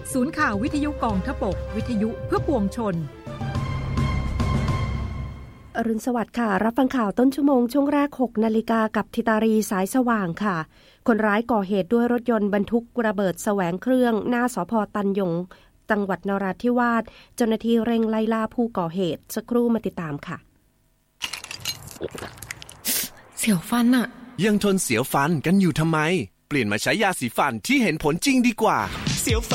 ศูนย์ข่าววิทยุกองทพบกวิทยุเพื่อปวงชนอรุณสวัสดิ์ค่ะรับฟังข่าวต้นชั่วโมงช่วงแรก 6 นาฬิกากับธิตารีสายสว่างค่ะคนร้ายก่อเหตุด้วยรถยนต์บรรทุกระเบิดแสวงเครื่องหน้าสภ.ตันหยงจังหวัดนราธิวาสเจ้าหน้าที่เร่งไล่ล่าผู้ก่อเหตุสักครู่มาติดตามค่ะเสียวฟันอะยังทนเสียวฟันกันอยู่ทำไมเปลี่ยนมาใช้ยาสีฟันที่เห็นผลจริงดีกว่าเสียวฟัน